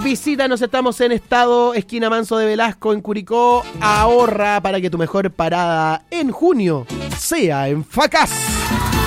Visítanos, estamos en Estado, esquina Manso de Velasco, en Curicó. Ahorra para que tu mejor parada en junio sea en Facaz.